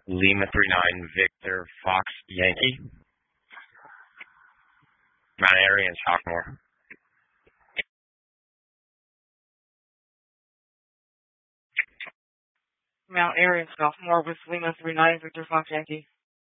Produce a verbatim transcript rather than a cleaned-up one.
Lima three nine Victor Fox Yankee. Mount Airy and Chalkmore. Mount Airy and Chalkmore with Lima three nine Victor Fox Yankee.